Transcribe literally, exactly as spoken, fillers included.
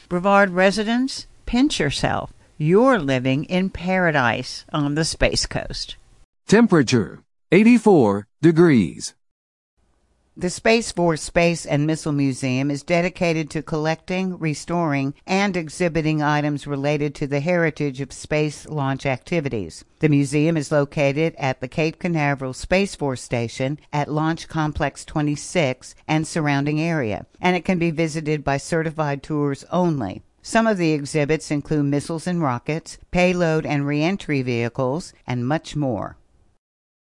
Brevard residents, pinch yourself. You're living in paradise on the Space Coast. Temperature, eighty-four degrees. The Space Force Space and Missile Museum is dedicated to collecting, restoring, and exhibiting items related to the heritage of space launch activities. The museum is located at the Cape Canaveral Space Force Station at Launch Complex twenty-six and surrounding area, and it can be visited by certified tours only. Some of the exhibits include missiles and rockets, payload and reentry vehicles, and much more.